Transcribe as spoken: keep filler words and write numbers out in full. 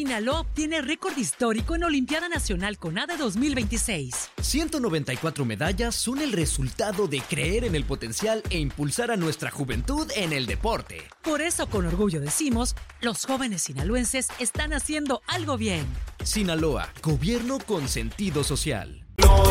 Sinaloa obtiene récord histórico en Olimpiada Nacional CONADE dos mil veintiséis. ciento noventa y cuatro medallas son el resultado de creer en el potencial e impulsar a nuestra juventud en el deporte. Por eso, con orgullo decimos, los jóvenes sinaloenses están haciendo algo bien. Sinaloa, gobierno con sentido social.